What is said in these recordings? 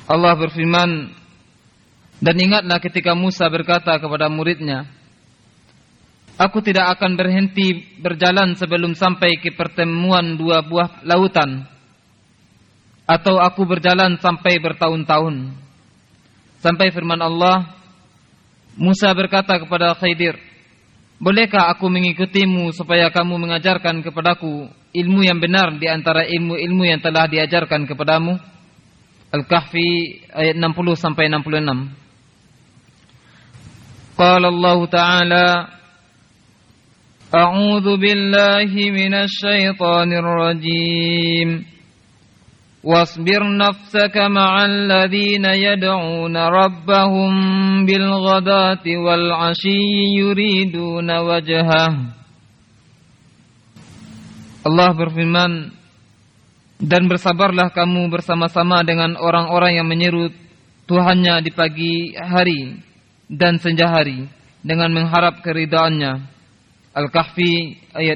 Allah berfirman, dan ingatlah ketika Musa berkata kepada muridnya, aku tidak akan berhenti berjalan sebelum sampai ke pertemuan dua buah lautan, atau aku berjalan sampai bertahun-tahun. Sampai firman Allah, Musa berkata kepada Khidir, bolehkah aku mengikutimu supaya kamu mengajarkan kepadaku ilmu yang benar di antara ilmu-ilmu yang telah diajarkan kepadamu? Al-Kahfi ayat 60 sampai 66. Qala Allah Ta'ala, A'udzu billahi minasy syaithanir rajim. Wasbir nafsaka ma'al ladzina yad'una rabbahum bil ghadati wal 'ashiyyi yuriduna wajhah. Allah berfirman, dan bersabarlah kamu bersama-sama dengan orang-orang yang menyeru Tuhannya di pagi hari dan senja hari dengan mengharap keridhaannya. Al-Kahfi ayat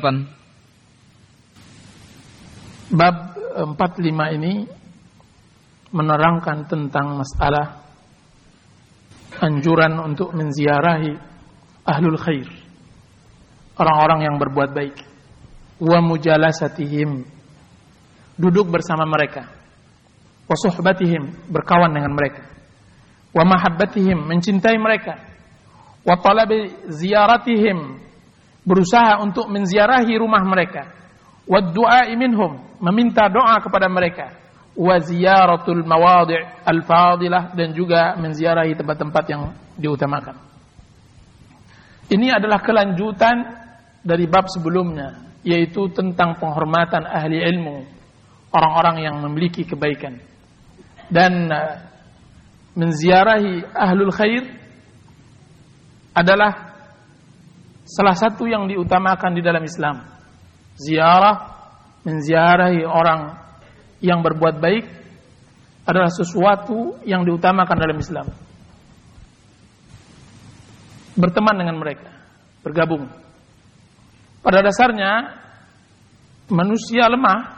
28. Bab 45 ini menerangkan tentang masalah anjuran untuk menziarahi ahlul khair, orang-orang yang berbuat baik, wa mujalasatihim, duduk bersama mereka, wa suhbatihim, berkawan dengan mereka, wa mahabbatihim, mencintai mereka, wa talabi ziyaratihim, berusaha untuk menziarahi rumah mereka, wa du'a'i minhum, meminta doa kepada mereka, wa ziyaratul mawadhi' al-fadilah, dan juga menziarahi tempat-tempat yang diutamakan. Ini adalah kelanjutan dari bab sebelumnya, yaitu tentang penghormatan ahli ilmu, orang-orang yang memiliki kebaikan, dan menziarahi ahlul khair adalah salah satu yang diutamakan di dalam Islam. Menziarahi orang yang berbuat baik adalah sesuatu yang diutamakan dalam Islam. Berteman dengan mereka, bergabung. Pada dasarnya manusia lemah.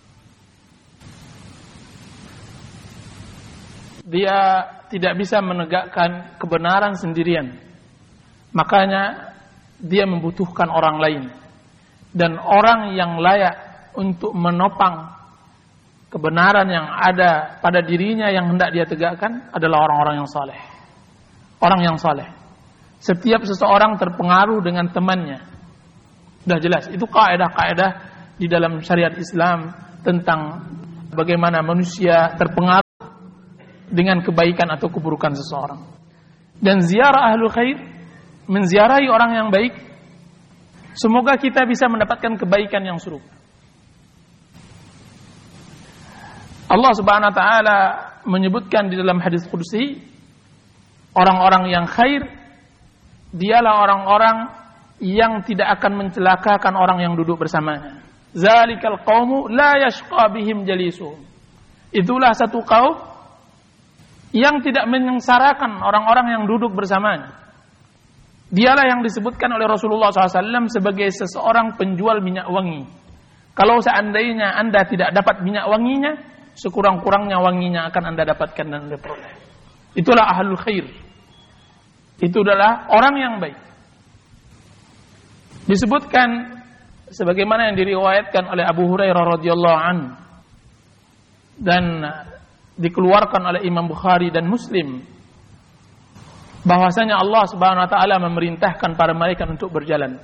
Dia tidak bisa menegakkan kebenaran sendirian. Makanya dia membutuhkan orang lain. Dan orang yang layak untuk menopang kebenaran yang ada pada dirinya yang hendak dia tegakkan adalah orang-orang yang saleh. Orang yang saleh. Setiap seseorang terpengaruh dengan temannya. Sudah jelas, itu kaidah-kaidah di dalam syariat Islam tentang bagaimana manusia terpengaruh dengan kebaikan atau keburukan seseorang. Dan ziarah ahlul khair, menziarahi orang yang baik, semoga kita bisa mendapatkan kebaikan yang serupa. Allah Subhanahu wa taala menyebutkan di dalam hadis qudsi, orang-orang yang khair dialah orang-orang yang tidak akan mencelakakan orang yang duduk bersamanya. Zalikal qaumu la yashqa bihim jalisuhum. Itulah satu kaum yang tidak menyengsarakan orang-orang yang duduk bersamanya. Dialah yang disebutkan oleh Rasulullah SAW sebagai seseorang penjual minyak wangi. Kalau seandainya Anda tidak dapat minyak wanginya, sekurang-kurangnya wanginya akan Anda dapatkan dan Anda peroleh. Itulah ahlul khair. Itu adalah orang yang baik. Disebutkan sebagaimana yang diriwayatkan oleh Abu Hurairah radhiyallahu anhu dan dikeluarkan oleh Imam Bukhari dan Muslim, bahwasanya Allah Subhanahu wa taala memerintahkan para malaikat untuk berjalan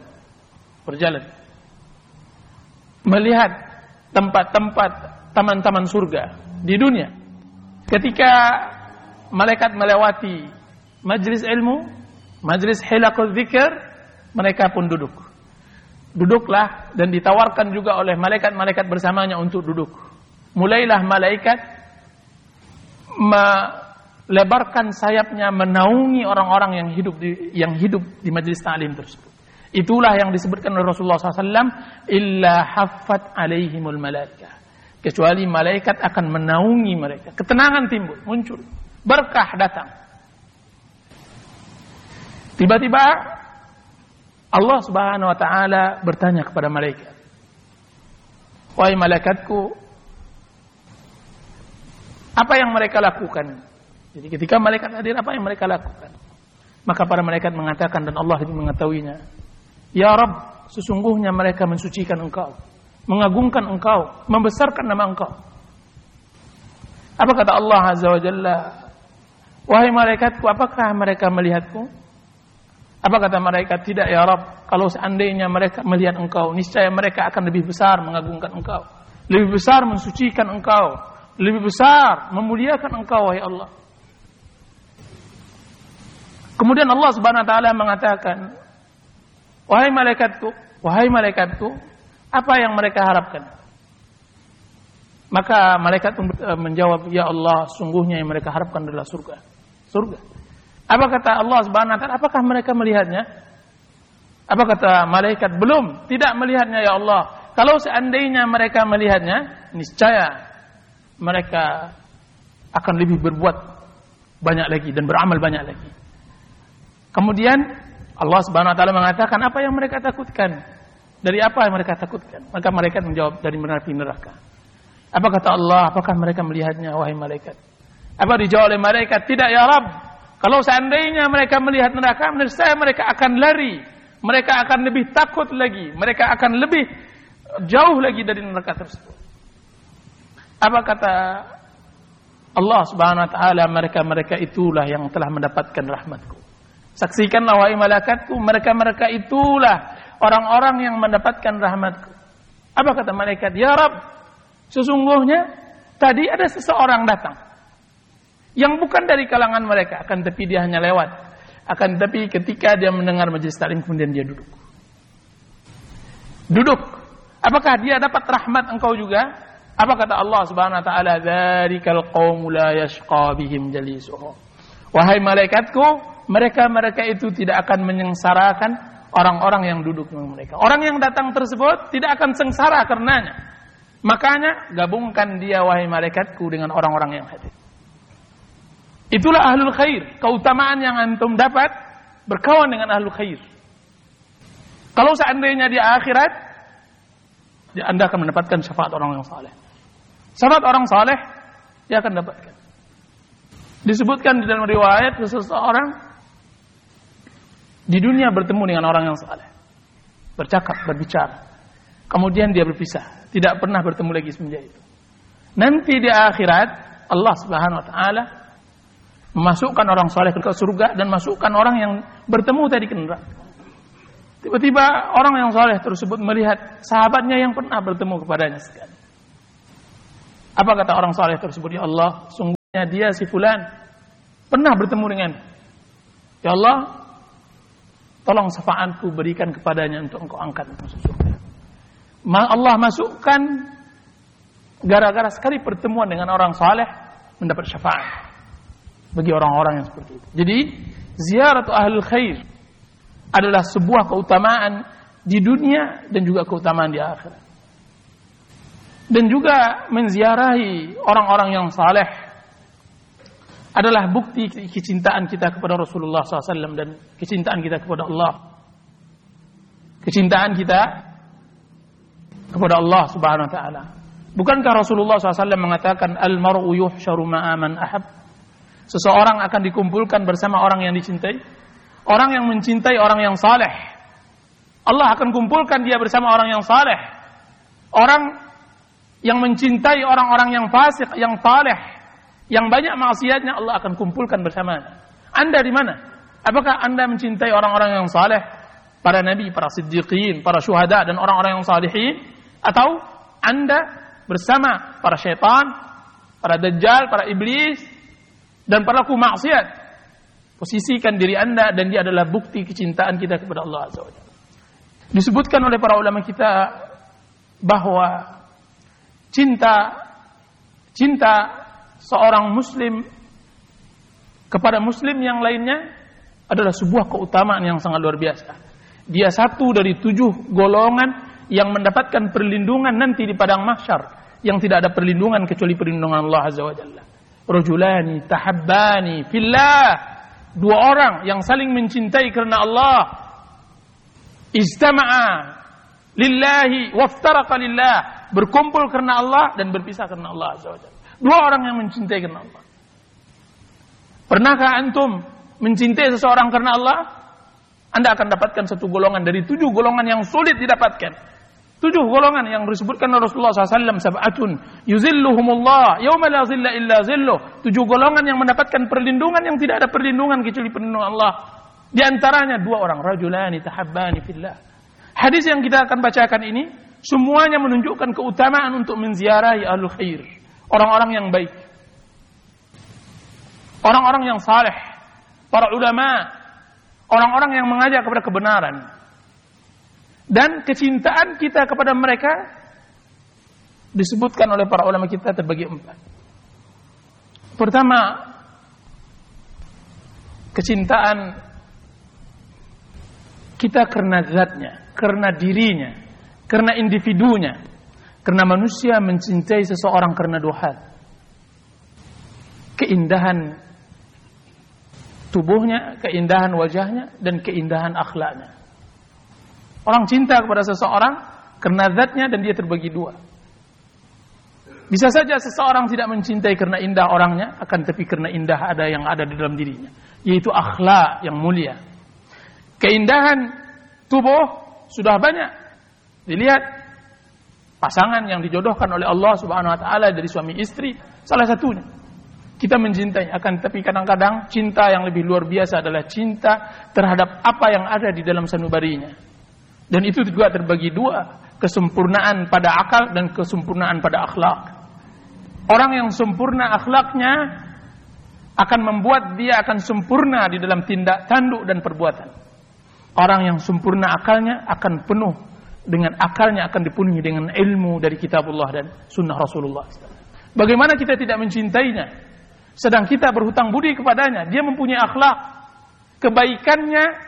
melihat tempat-tempat taman-taman surga di dunia. Ketika malaikat melewati majlis ilmu, majlis hilaqul dzikr, mereka pun duduklah, dan ditawarkan juga oleh malaikat-malaikat bersamanya untuk duduk. Mulailah malaikat melebarkan sayapnya menaungi orang-orang yang hidup di majlis ta'lim tersebut. Itulah yang disebutkan oleh Rasulullah SAW, illa haffat alaihimul malaikah, kecuali malaikat akan menaungi mereka. Ketenangan timbul, muncul, berkah datang. Tiba-tiba Allah Subhanahu wa taala bertanya kepada malaikat, wahai malaikatku, Apa yang mereka lakukan? Jadi ketika malaikat hadir, apa yang mereka lakukan? Maka para malaikat mengatakan, dan Allah itu mengetahuinya, Ya Rabb, sesungguhnya mereka mensucikan Engkau, mengagungkan Engkau, membesarkan nama Engkau. Apa kata Allah Azza wa Jalla? Wahai malaikatku, apakah mereka melihatku? Apa kata malaikat? Tidak ya Rabb, kalau seandainya mereka melihat Engkau, niscaya mereka akan lebih besar mengagungkan Engkau, lebih besar mensucikan Engkau, lebih besar memuliakan Engkau, wahai Allah. Kemudian Allah Subhanahu wa taala mengatakan, wahai malaikatku, apa yang mereka harapkan? Maka malaikat menjawab, ya Allah, sungguhnya yang mereka harapkan adalah surga. Surga. Apa kata Allah Subhanahu wa taala? Apakah mereka melihatnya? Apa kata malaikat? Belum, tidak melihatnya ya Allah. Kalau seandainya mereka melihatnya, niscaya mereka akan lebih berbuat banyak lagi dan beramal banyak lagi. Kemudian Allah Subhanahu wa taala mengatakan, apa yang mereka takutkan? Dari apa yang mereka takutkan? Maka malaikat menjawab, dari api neraka. Apa kata Allah? Apakah mereka melihatnya, wahai malaikat? Apa dijawab oleh malaikat? Tidak ya Rabb. Kalau seandainya mereka melihat neraka, menurut saya mereka akan lari. Mereka akan lebih takut lagi. Mereka akan lebih jauh lagi dari neraka tersebut. Apa kata Allah Subhanahu wa taala? Mereka itulah yang telah mendapatkan rahmatku. Saksikanlah wahai malaikatku, mereka itulah orang-orang yang mendapatkan rahmatku. Apa kata malaikat? Ya Rabb, sesungguhnya tadi ada seseorang datang yang bukan dari kalangan mereka, akan tapi dia hanya lewat. Akan tapi ketika dia mendengar majelis taklim, kemudian dia duduk. Duduk. Apakah dia dapat rahmat engkau juga? Apa kata Allah Subhanahu wa taala? Dzarikal qaumu la yashqa bihim jalisuhum. Wahai malaikatku, mereka itu tidak akan menyengsarakan orang-orang yang duduk dengan mereka. Orang yang datang tersebut tidak akan sengsara karenanya. Makanya gabungkan dia, wahai malaikatku, dengan orang-orang yang hadir. Itulah ahlul khair. Keutamaan yang antum dapat berkawan dengan ahlul khair. Kalau seandainya di akhirat, Anda akan mendapatkan syafaat orang yang saleh. Syafaat orang saleh dia akan dapatkan. Disebutkan di dalam riwayat, seseorang di dunia bertemu dengan orang yang saleh, bercakap, berbicara. Kemudian dia berpisah, tidak pernah bertemu lagi semenjak itu. Nanti di akhirat Allah Subhanahu wa taala memasukkan orang saleh ke surga dan masukkan orang yang bertemu tadi ke neraka. Tiba-tiba orang yang saleh tersebut melihat sahabatnya yang pernah bertemu kepadanya sekali. Apa kata orang saleh tersebut? Ya Allah, sungguhnya dia si fulan pernah bertemu dengan. Ya Allah, tolong syafaatku berikan kepadanya untuk engkau angkat masuk surga. Allah masukkan gara-gara sekali pertemuan dengan orang saleh mendapat syafaat bagi orang-orang yang seperti itu. Jadi ziaratu ahlul khair adalah sebuah keutamaan di dunia dan juga keutamaan di akhirat. Dan juga menziarahi orang-orang yang saleh adalah bukti kecintaan kita kepada Rasulullah SAW dan kecintaan kita kepada Allah. Kecintaan kita kepada Allah Subhanahu wa taala. Bukankah Rasulullah SAW mengatakan al-mar'u yuhsyaru ma'a man ahab? Seseorang akan dikumpulkan bersama orang yang dicintai. Orang yang mencintai orang yang saleh, Allah akan kumpulkan dia bersama orang yang saleh. Orang yang mencintai orang-orang yang fasik, yang saleh, yang banyak maksiatnya, Allah akan kumpulkan bersamanya. Anda di mana? Apakah Anda mencintai orang-orang yang saleh, para nabi, para siddiqin, para syuhada dan orang-orang yang salihin, atau Anda bersama para syaitan, para dajjal, para iblis dan pelaku maksiat? Posisikan diri Anda, dan dia adalah bukti kecintaan kita kepada Allah Azza wa Jalla. Disebutkan oleh para ulama kita bahwa cinta seorang muslim kepada muslim yang lainnya adalah sebuah keutamaan yang sangat luar biasa. Dia satu dari 7 golongan yang mendapatkan perlindungan nanti di padang mahsyar, yang tidak ada perlindungan kecuali perlindungan Allah Azza wa Jalla. Rajulani tahabbani fillah, 2 orang yang saling mencintai karena Allah, ijtama'a lillahi waftaraqa lillah, berkumpul karena Allah dan berpisah karena Allah Azza wa Jalla. Dua orang yang mencintai karena Allah. Pernahkah antum mencintai seseorang karena Allah? Anda akan dapatkan satu golongan dari 7 golongan yang sulit didapatkan. 7 golongan yang disebutkan oleh Rasulullah SAW, sab'atun yuzilluhumullah yauma la zilla illa zilluh. 7 golongan yang mendapatkan perlindungan yang tidak ada perlindungan kecuali perlindungan Allah. Di antaranya 2 orang, rajulani tahabbani fillah. Hadis yang kita akan bacakan ini semuanya menunjukkan keutamaan untuk menziarahi ahlul khair, orang-orang yang baik, orang-orang yang saleh, para ulama, orang-orang yang mengajak kepada kebenaran. Dan kecintaan kita kepada mereka disebutkan oleh para ulama kita terbagi 4. Pertama, kecintaan kita karena zatnya, karena dirinya, karena individunya. Karena manusia mencintai seseorang karena 2 hal. Keindahan tubuhnya, keindahan wajahnya, dan keindahan akhlaknya. Orang cinta kepada seseorang karena zatnya dan dia terbagi 2. Bisa saja seseorang tidak mencintai karena indah orangnya, akan tapi karena indah yang ada di dalam dirinya, yaitu akhlak yang mulia. Keindahan tubuh sudah banyak dilihat, pasangan yang dijodohkan oleh Allah Subhanahu wa taala dari suami istri, salah satunya. Kita mencintai, akan tapi kadang-kadang cinta yang lebih luar biasa adalah cinta terhadap apa yang ada di dalam sanubarinya. Dan itu juga terbagi 2, kesempurnaan pada akal dan kesempurnaan pada akhlak. Orang yang sempurna akhlaknya akan membuat dia akan sempurna di dalam tindak tanduk dan perbuatan. Orang yang sempurna akalnya akan penuh dengan akalnya, akan dipenuhi dengan ilmu dari kitabullah dan sunnah Rasulullah. Bagaimana kita tidak mencintainya? Sedang kita berhutang budi kepadanya. Dia mempunyai akhlak, kebaikannya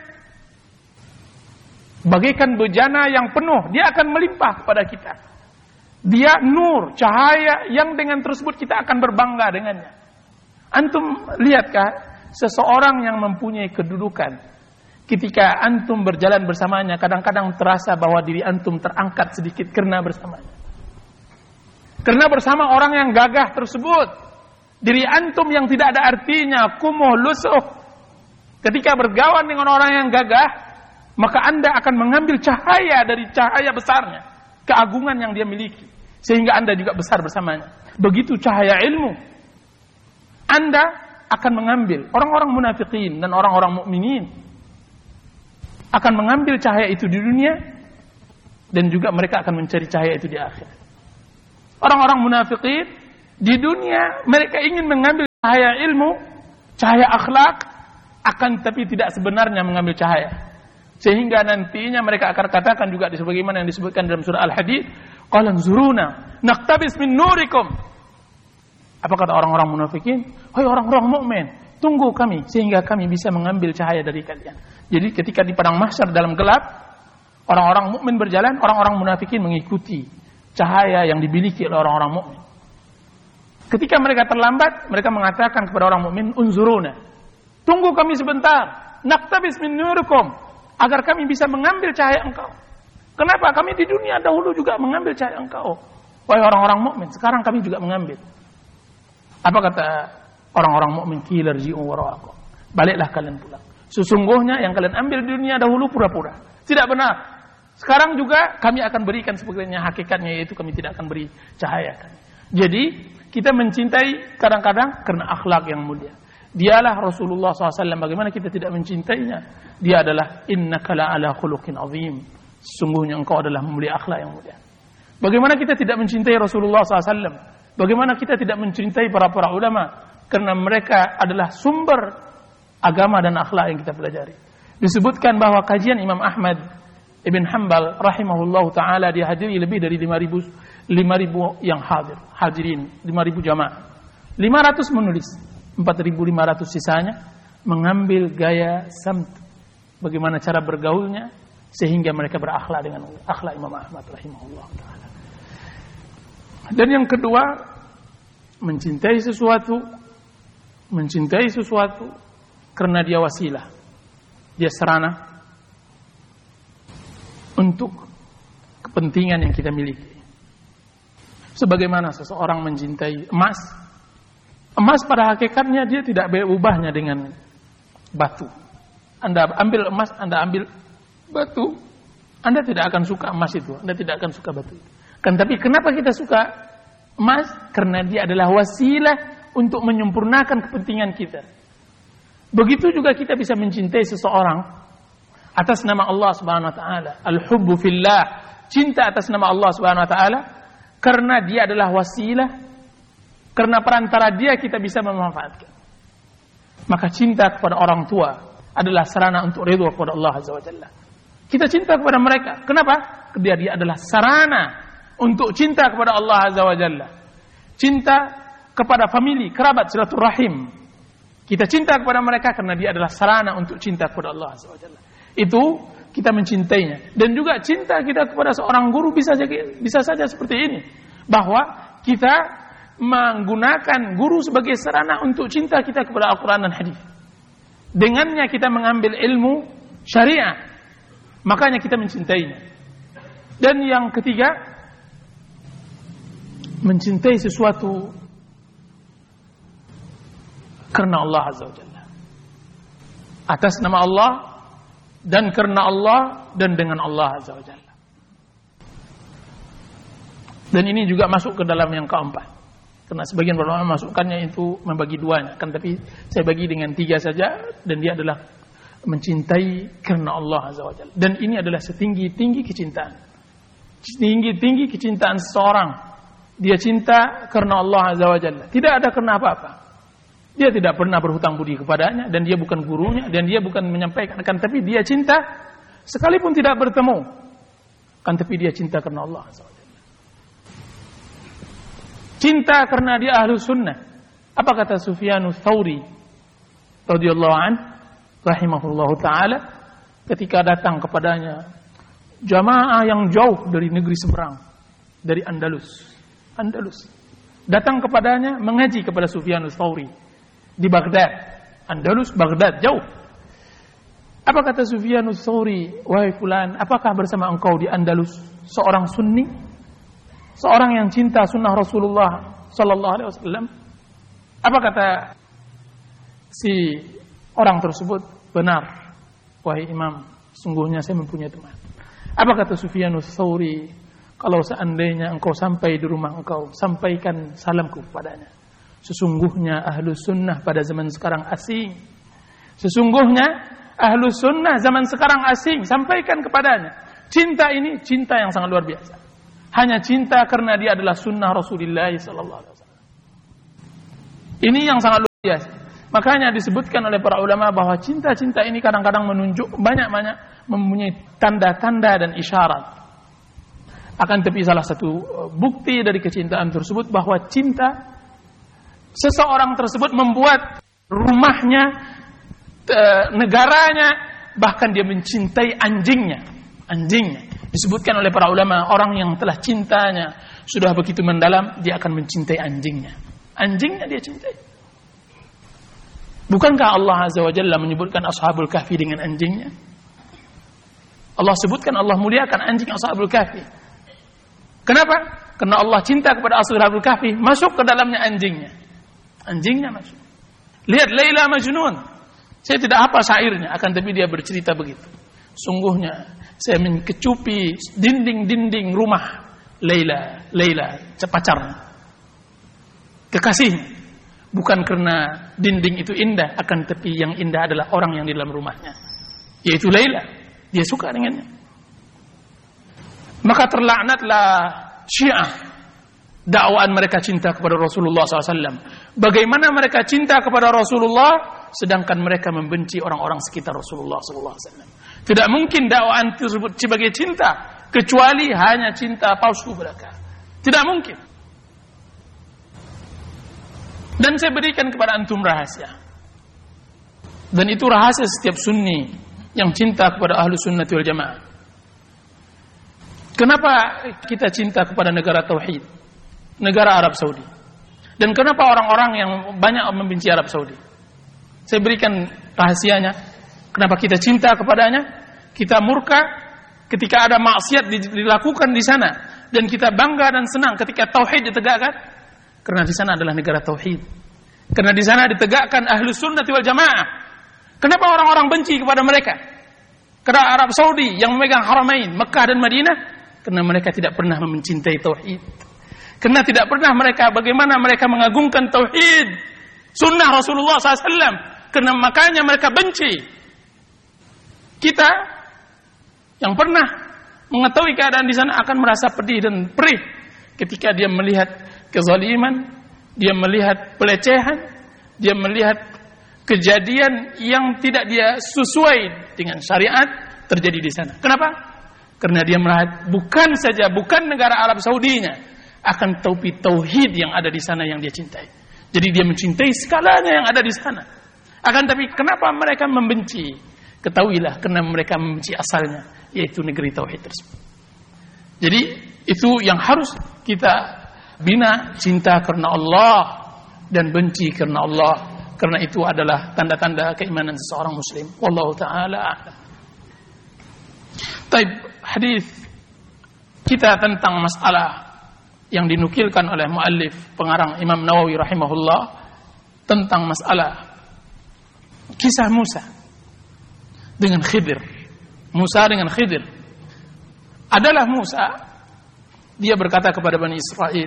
bagaikan bejana yang penuh, dia akan melimpah kepada kita. Dia nur, cahaya yang dengan tersebut kita akan berbangga dengannya. Antum lihatkah seseorang yang mempunyai kedudukan, ketika antum berjalan bersamanya, kadang-kadang terasa bahwa diri antum terangkat sedikit karena bersamanya. Karena bersama orang yang gagah tersebut, diri antum yang tidak ada artinya, kumuh, lusuh, ketika bergawan dengan orang yang gagah, maka Anda akan mengambil cahaya dari cahaya besarnya, keagungan yang dia miliki, sehingga Anda juga besar bersamanya. Begitu cahaya ilmu, Anda akan mengambil. Orang-orang munafikin dan orang-orang mukminin akan mengambil cahaya itu di dunia, dan juga mereka akan mencari cahaya itu di akhirat. Orang-orang munafikin di dunia mereka ingin mengambil cahaya ilmu, cahaya akhlak, akan tapi tidak sebenarnya mengambil cahaya. Sehingga nantinya mereka akan katakan juga sebagaimana yang disebutkan dalam surah Al-Hadid, qala anzuruna naqtabis min nurikum. Apa kata orang-orang munafikin? Hai orang-orang mukmin, tunggu kami sehingga kami bisa mengambil cahaya dari kalian. Jadi ketika di padang mahsyar dalam gelap, orang-orang mukmin berjalan, orang-orang munafikin mengikuti cahaya yang dimiliki oleh orang-orang mukmin. Ketika mereka terlambat, mereka mengatakan kepada orang mukmin, unzuruna, tunggu kami sebentar, naqtabis min nurikum, agar kami bisa mengambil cahaya engkau. Kenapa? Kami di dunia dahulu juga mengambil cahaya engkau, wahai orang-orang mukmin. Sekarang kami juga mengambil. Apa kata orang-orang mukmin? Qila irji'u wara'akum, baliklah kalian pulang. Sesungguhnya yang kalian ambil di dunia dahulu pura-pura, tidak benar. Sekarang juga kami akan berikan sebagaimana hakikatnya, yaitu kami tidak akan beri cahaya kami. Jadi kita mencintai kadang-kadang karena akhlak yang mulia. Dialah Rasulullah SAW. Bagaimana kita tidak mencintainya? Dia adalah innaka la'ala khuluqin azim. Sesungguhnya engkau adalah mulia akhlak yang mulia. Bagaimana kita tidak mencintai Rasulullah SAW? Bagaimana kita tidak mencintai para ulama? Karena mereka adalah sumber agama dan akhlak yang kita pelajari. Disebutkan bahwa kajian Imam Ahmad Ibn Hanbal rahimahullahu ta'ala dihadiri lebih dari 5.000 yang hadirin, 5.000 jamaah. 500 menulis, 4.500 sisanya mengambil gaya samt, bagaimana cara bergaulnya sehingga mereka berakhlak dengan akhlak Imam Ahmad rahimahullah ta'ala. Dan yang kedua, mencintai sesuatu karena dia wasilah, dia sarana untuk kepentingan yang kita miliki. Sebagaimana seseorang mencintai emas Emas pada hakikatnya dia tidak berubahnya dengan batu. Anda ambil emas, Anda ambil batu, Anda tidak akan suka emas itu, Anda tidak akan suka batu itu. Kan tapi kenapa kita suka emas? Karena dia adalah wasilah untuk menyempurnakan kepentingan kita. Begitu juga kita bisa mencintai seseorang atas nama Allah Subhanahu wa taala. Al-hubbu fillah, cinta atas nama Allah Subhanahu wa taala karena dia adalah wasilah, karena perantara dia kita bisa memanfaatkan. Maka cinta kepada orang tua adalah sarana untuk ridha kepada Allah Azza wa Jalla. Kita cinta kepada mereka. Kenapa? Karena dia adalah sarana untuk cinta kepada Allah Azza wa Jalla. Cinta kepada famili, kerabat, silaturahim. Kita cinta kepada mereka karena dia adalah sarana untuk cinta kepada Allah Azza wa Jalla. Itu kita mencintainya. Dan juga cinta kita kepada seorang guru bisa saja seperti ini. Bahwa kita menggunakan guru sebagai sarana untuk cinta kita kepada Al-Quran dan Hadis. Dengannya kita mengambil ilmu syariah. Makanya kita mencintainya. Dan yang ketiga, mencintai sesuatu karena Allah Azza wa Jalla. Atas nama Allah dan karena Allah dan dengan Allah Azza wa Jalla. Dan ini juga masuk ke dalam yang keempat. Karena sebagian ulama masukkannya itu membagi duanya. Kan tapi saya bagi dengan 3 saja. Dan dia adalah mencintai karena Allah Azza wa Jalla. Dan ini adalah setinggi-tinggi kecintaan. Setinggi-tinggi kecintaan seseorang. Dia cinta karena Allah Azza wa Jalla. Tidak ada karena apa-apa. Dia tidak pernah berhutang budi kepadanya. Dan dia bukan gurunya. Dan dia bukan menyampaikan. Kan tapi dia cinta sekalipun tidak bertemu. Kan tapi dia cinta karena Allah Azza wa Jalla. Cinta karena dia ahlu sunnah. Apa kata Sufyanus Tsauri radhiyallahu an, rahimahullahu taala, ketika datang kepadanya jamaah yang jauh dari negeri seberang, dari Andalus, datang kepadanya mengaji kepada Sufyanus Tsauri di Baghdad. Andalus, Baghdad, jauh. Apa kata Sufyanus Tsauri? Wahai fulan, apakah bersama engkau di Andalus seorang sunni? Seorang yang cinta sunnah Rasulullah sallallahu alaihi wasallam? Apa kata si orang tersebut? Benar, wahai imam, sungguhnya saya mempunyai teman. Apa kata Sufyanus Tsauri? Kalau seandainya engkau sampai di rumah engkau, sampaikan salamku kepadanya. Sesungguhnya ahlu sunnah pada zaman sekarang asing. Sesungguhnya ahlu sunnah zaman sekarang asing. Sampaikan kepadanya. Cinta ini cinta yang sangat luar biasa. Hanya cinta karena dia adalah sunnah Rasulullah sallallahu alaihi wasallam. Ini yang sangat luar biasa. Makanya disebutkan oleh para ulama bahwa cinta-cinta ini kadang-kadang menunjuk banyak-banyak mempunyai tanda-tanda dan isyarat. Akan tapi salah satu bukti dari kecintaan tersebut bahwa cinta seseorang tersebut membuat rumahnya, negaranya, bahkan dia mencintai anjingnya. Disebutkan oleh para ulama, orang yang telah cintanya sudah begitu mendalam, dia akan mencintai anjingnya. Anjingnya dia cintai. Bukankah Allah Azza wa Jalla menyebutkan Ashabul Kahfi dengan anjingnya? Allah sebutkan, Allah muliakan anjing Ashabul Kahfi. Kenapa? Karena Allah cinta kepada Ashabul Kahfi, masuk ke dalamnya anjingnya. Anjingnya masuk. Lihat Laila Majnun. Saya tidak hafal syairnya, akan tapi dia bercerita begitu. Sungguhnya saya menkecupi dinding-dinding rumah Laila, pacarnya, kekasihnya. Bukan karena dinding itu indah, akan tapi yang indah adalah orang yang di dalam rumahnya, yaitu Laila. Dia suka dengannya. Maka terlaknatlah Syiah, dakwaan mereka cinta kepada Rasulullah SAW. Bagaimana mereka cinta kepada Rasulullah, sedangkan mereka membenci orang-orang sekitar Rasulullah SAW. Tidak mungkin dakwaan tersebut sebagai cinta, kecuali hanya cinta palsu belaka. Tidak mungkin. Dan saya berikan kepada antum rahasia. Dan itu rahasia setiap sunni yang cinta kepada ahlu sunnati wal jamaah. Kenapa kita cinta kepada negara tauhid? Negara Arab Saudi. Dan kenapa orang-orang yang banyak membenci Arab Saudi? Saya berikan rahasianya. Kenapa kita cinta kepadanya? Kita murka ketika ada maksiat dilakukan di sana, dan kita bangga dan senang ketika tauhid ditegakkan. Karena di sana adalah negara tauhid. Karena di sana ditegakkan Ahlus Sunnah wal Jamaah. Kenapa orang-orang benci kepada mereka? Karena Arab Saudi yang memegang Haramain, Mekah dan Madinah, karena mereka tidak pernah mencintai tauhid. Karena tidak pernah bagaimana mereka mengagungkan tauhid, sunnah Rasulullah SAW. Karena makanya mereka benci. Kita yang pernah mengetahui keadaan di sana akan merasa pedih dan perih ketika dia melihat kezaliman, dia melihat pelecehan, dia melihat kejadian yang tidak dia sesuai dengan syariat terjadi di sana. Kenapa? Karena dia melihat bukan negara Arab Saudinya, akan tauhid yang ada di sana yang dia cintai. Jadi dia mencintai segalanya yang ada di sana. Akan tapi kenapa mereka membenci? Ketahuilah karena mereka membenci asalnya, yaitu negeri tauhid tersebut. Jadi itu yang harus kita bina, cinta karena Allah dan benci karena Allah. Karena itu adalah tanda-tanda keimanan seseorang muslim. Wallahu ta'ala a'lam. Taib, hadis kita tentang masalah yang dinukilkan oleh muallif pengarang Imam Nawawi rahimahullah tentang masalah kisah Musa dengan Khidir. Musa dengan Khidir. Adalah Musa, dia berkata kepada Bani Israel,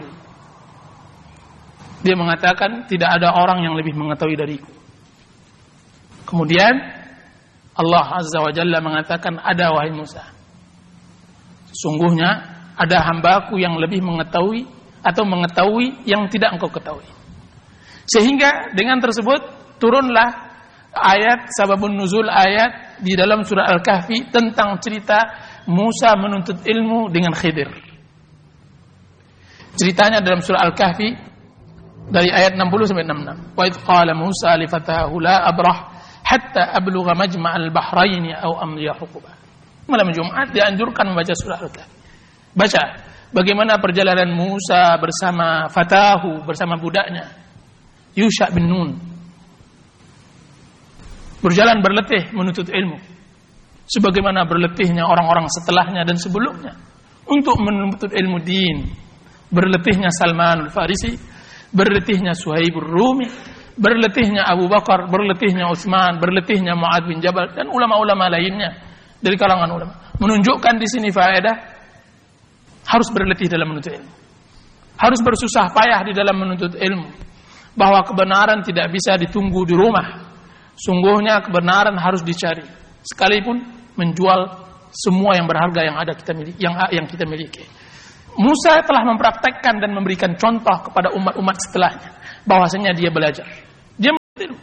dia mengatakan tidak ada orang yang lebih mengetahui dariku. Kemudian Allah Azza wa Jalla mengatakan, ada wahai Musa, sesungguhnya ada hambaku yang lebih mengetahui atau mengetahui yang tidak engkau ketahui. Sehingga dengan tersebut turunlah ayat sababun nuzul ayat di dalam surah Al-Kahfi tentang cerita Musa menuntut ilmu dengan Khidir. Ceritanya dalam surah Al-Kahfi dari ayat 60 sampai 66. Wa idh qala Musa li fatahu la abrah hatta ablugha majma'al bahrain aw amliya huquba. Malam Jumat dianjurkan membaca surah Al-Kahfi. Baca bagaimana perjalanan Musa bersama fatahu, bersama budaknya Yusha bin Nun. Berjalan berletih menuntut ilmu. Sebagaimana berletihnya orang-orang setelahnya dan sebelumnya untuk menuntut ilmu din. Berletihnya Salman al-Farisi, berletihnya Suhaibur Rumi, berletihnya Abu Bakar, berletihnya Utsman, berletihnya Mu'adz bin Jabal dan ulama-ulama lainnya dari kalangan ulama. Menunjukkan di sini faedah harus berletih dalam menuntut ilmu. Harus bersusah payah di dalam menuntut ilmu. Bahwa kebenaran tidak bisa ditunggu di rumah. Sungguhnya kebenaran harus dicari. Sekalipun menjual semua yang berharga yang ada yang kita miliki. Musa telah mempraktekkan dan memberikan contoh kepada umat-umat setelahnya bahwasanya dia belajar. Dia menuntut.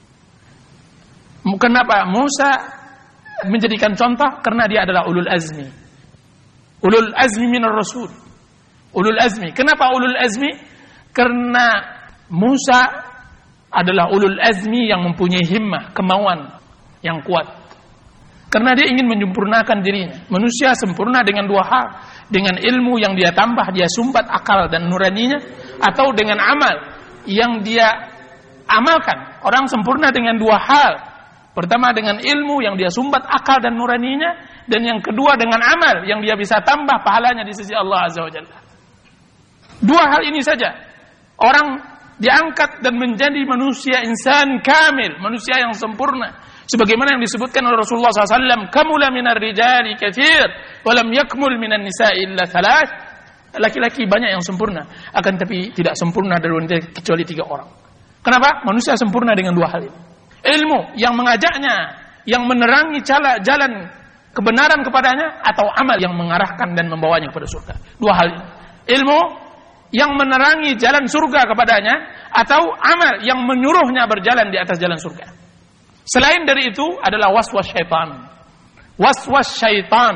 Kenapa Musa menjadikan contoh? Karena dia adalah ulul azmi. Ulul azmi minar rasul. Ulul azmi. Kenapa ulul azmi? Karena Musa adalah ulul azmi yang mempunyai himmah, kemauan yang kuat. Karena dia ingin menyempurnakan dirinya. Manusia sempurna dengan dua hal. Dengan ilmu yang dia tambah, dia sumbat akal dan nuraninya, atau dengan amal yang dia amalkan. Orang sempurna dengan dua hal. Pertama dengan ilmu yang dia sumbat akal dan nuraninya, dan yang kedua dengan amal yang dia bisa tambah pahalanya di sisi Allah Azza wa Jalla. Dua hal ini saja. Orang diangkat dan menjadi manusia insan kamil, manusia yang sempurna. Sebagaimana yang disebutkan oleh Rasulullah SAW, kamula minar rijali katsir, walam yakmul minan nisa'i illa thalath. Laki-laki banyak yang sempurna, akan tapi tidak sempurna dari wanita kecuali 3 orang. Kenapa? Manusia sempurna dengan dua hal ini. Ilmu yang mengajaknya, yang menerangi jalan kebenaran kepadanya, atau amal yang mengarahkan dan membawanya kepada surga. Dua hal ini. Ilmu yang menerangi jalan surga kepadanya, atau amal yang menyuruhnya berjalan di atas jalan surga. Selain dari itu adalah waswas syaitan. Waswas syaitan.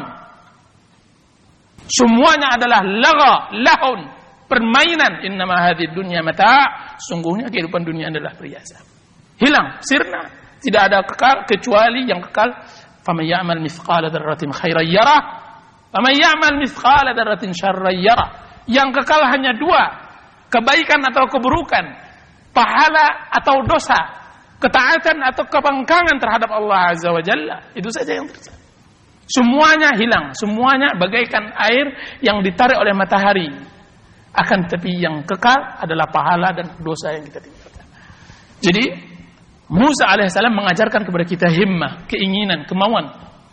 Semuanya adalah lahun, permainan. Innama hadhihi dunya mata'. Sungguhnya kehidupan dunia adalah perhiasan. Hilang, sirna. Tidak ada kekal kecuali yang kekal. Faman ya'mal mithqala dzarratin khairan yarah, faman ya'mal mithqala dzarratin syarran yarah. Yang kekal hanya 2, kebaikan atau keburukan, pahala atau dosa, ketaatan atau kebangkangan terhadap Allah Azza wa Jalla. Itu saja yang terjadi. Semuanya hilang, semuanya bagaikan air yang ditarik oleh matahari. Akan tapi yang kekal adalah pahala dan dosa yang kita tinggalkan. Jadi Musa alaihissalam mengajarkan kepada kita himmah, keinginan, kemauan.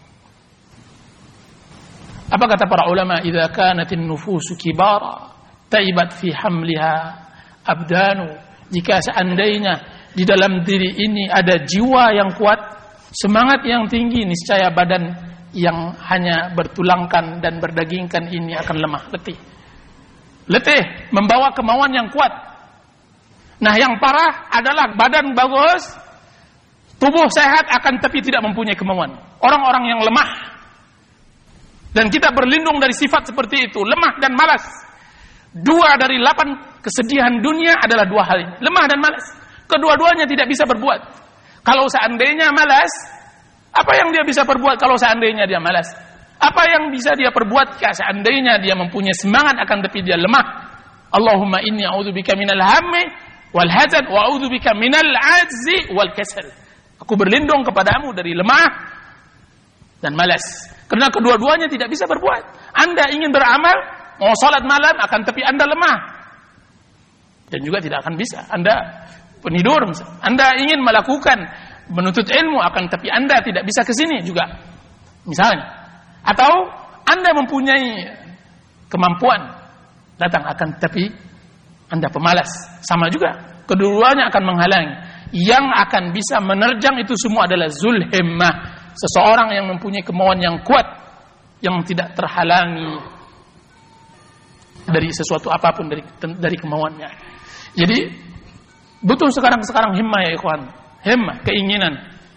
Apa kata para ulama? Idza kanatin nufusu kibara taibat fi hamliha abdanu. Jika seandainya di dalam diri ini ada jiwa yang kuat, semangat yang tinggi, niscaya badan yang hanya bertulangkan dan berdagingkan ini akan lemah, letih. Letih membawa kemauan yang kuat. Nah, yang parah adalah badan bagus, tubuh sehat akan tapi tidak mempunyai kemauan. Orang-orang yang lemah. Dan kita berlindung dari sifat seperti itu, lemah dan malas. 2 dari 8 kesedihan dunia adalah 2 hal ini, lemah dan malas. Kedua-duanya tidak bisa berbuat. Kalau seandainya malas, apa yang dia bisa perbuat kalau seandainya dia malas? Apa yang bisa dia perbuat jika seandainya dia mempunyai semangat akan tapi dia lemah? Allahumma inni a'udzubika minal hammi wal hazan wa a'udzubika minal ajzi wal kasal. Aku berlindung kepadamu dari lemah dan malas. Karena kedua-duanya tidak bisa berbuat. Anda ingin beramal, mau salat malam akan tapi Anda lemah. Dan juga tidak akan bisa. Anda penidur misalnya. Anda ingin melakukan menuntut ilmu akan tapi Anda tidak bisa ke sini juga. Misalnya. Atau Anda mempunyai kemampuan datang akan tapi Anda pemalas. Sama juga. Kedua-duanya akan menghalangi. Yang akan bisa menerjang itu semua adalah zulhimmah. Seseorang yang mempunyai kemauan yang kuat, yang tidak terhalangi dari sesuatu apapun dari kemauannya. Jadi butuh sekarang himmah ya ikhwan. Himmah, keinginan.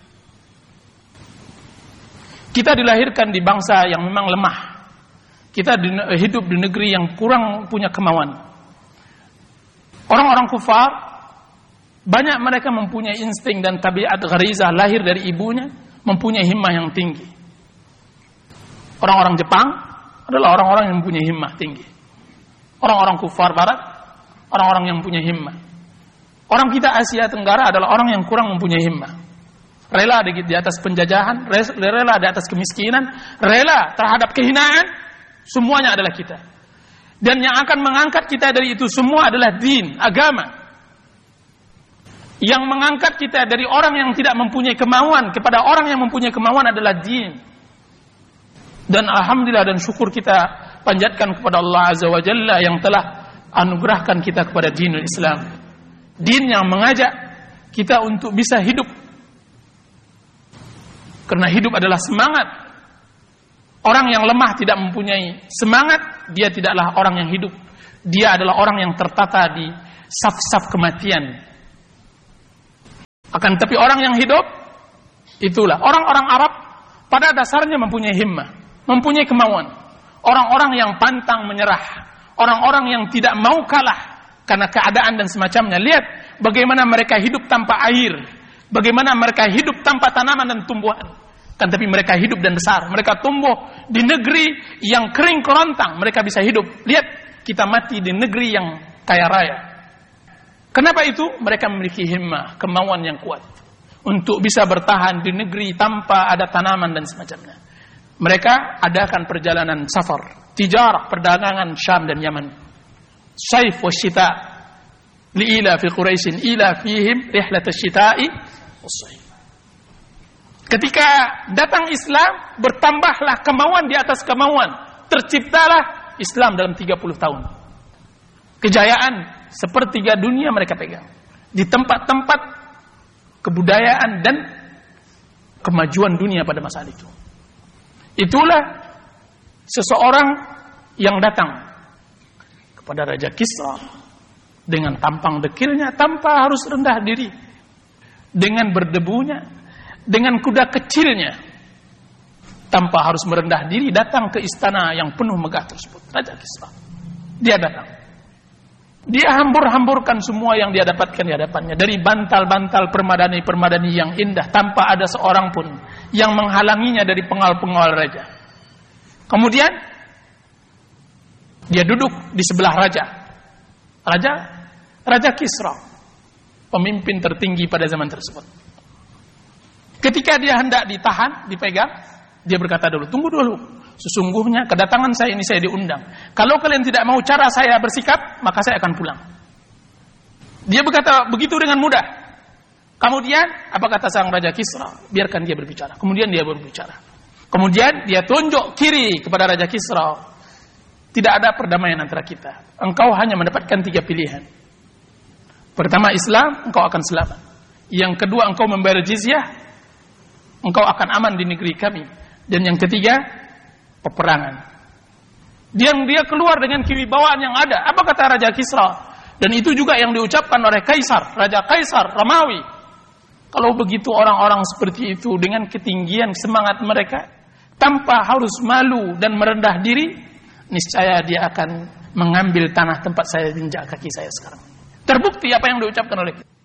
Kita dilahirkan di bangsa yang memang lemah. Kita hidup di negeri yang kurang punya kemauan. Orang-orang kufar, banyak mereka mempunyai insting dan tabiat gharizah lahir dari ibunya, mempunyai himmah yang tinggi. Orang-orang Jepang adalah orang-orang yang mempunyai himmah tinggi. Orang-orang kufar barat, orang-orang yang punya himmah. Orang kita Asia Tenggara adalah orang yang kurang mempunyai himmah. Rela di atas penjajahan, rela di atas kemiskinan, rela terhadap kehinaan, semuanya adalah kita. Dan yang akan mengangkat kita dari itu semua adalah din, agama. Yang mengangkat kita dari orang yang tidak mempunyai kemauan kepada orang yang mempunyai kemauan adalah din. Dan alhamdulillah dan syukur kita panjatkan kepada Allah Azza wa Jalla yang telah anugerahkan kita kepada dinul Islam. Din yang mengajak kita untuk bisa hidup. Karena hidup adalah semangat. Orang yang lemah tidak mempunyai semangat, dia tidaklah orang yang hidup. Dia adalah orang yang tertata di saf-saf kematian. Akan tapi orang yang hidup, itulah orang-orang Arab pada dasarnya mempunyai himmah, mempunyai kemauan. Orang-orang yang pantang menyerah, orang-orang yang tidak mau kalah karena keadaan dan semacamnya. Lihat bagaimana mereka hidup tanpa air, bagaimana mereka hidup tanpa tanaman dan tumbuhan. Kan tapi mereka hidup dan besar, mereka tumbuh di negeri yang kering kerontang, mereka bisa hidup. Lihat kita mati di negeri yang kaya raya. Kenapa itu? Mereka memiliki himmah, kemauan yang kuat untuk bisa bertahan di negeri tanpa ada tanaman dan semacamnya. Mereka adakan perjalanan safar, tijarah, perdagangan Syam dan Yaman. Saif wa syita li'ila fi Quraisyin ila fihim rihlat asy-syita'i was-saif. Ketika datang Islam, bertambahlah kemauan di atas kemauan. Terciptalah Islam dalam 30 tahun. Kejayaan sepertiga dunia mereka pegang. Di tempat-tempat kebudayaan dan kemajuan dunia pada masa itu. Itulah seseorang yang datang kepada Raja Kisra dengan tampang dekilnya tanpa harus rendah diri. Dengan berdebunya, dengan kuda kecilnya, tanpa harus merendah diri datang ke istana yang penuh megah tersebut. Raja Kisra. Dia datang. Dia hambur-hamburkan semua yang dia dapatkan di hadapannya. Dari bantal-bantal permadani-permadani yang indah. Tanpa ada seorang pun yang menghalanginya dari pengawal-pengawal raja. Kemudian dia duduk di sebelah raja. Raja Kisra. Pemimpin tertinggi pada zaman tersebut. Ketika dia hendak ditahan, dipegang, dia berkata dulu, tunggu dulu. Sesungguhnya kedatangan saya ini saya diundang. Kalau kalian tidak mau cara saya bersikap, maka saya akan pulang. Dia berkata begitu dengan mudah. Kemudian apa kata sang Raja Kisra? Biarkan dia berbicara. Kemudian dia berbicara. Kemudian dia tunjuk kiri kepada Raja Kisra. Tidak ada perdamaian antara kita. Engkau hanya mendapatkan 3 pilihan. Pertama, Islam, engkau akan selamat. Yang kedua, engkau membayar jizyah, engkau akan aman di negeri kami. Dan yang ketiga, peperangan. Dia keluar dengan kewibawaan yang ada. Apa kata Raja Kisra? Dan itu juga yang diucapkan oleh Kaisar, Raja Kaisar Romawi. Kalau begitu orang-orang seperti itu dengan ketinggian semangat mereka, tanpa harus malu dan merendah diri, niscaya dia akan mengambil tanah tempat saya injak kaki saya sekarang. Terbukti apa yang diucapkan oleh kita.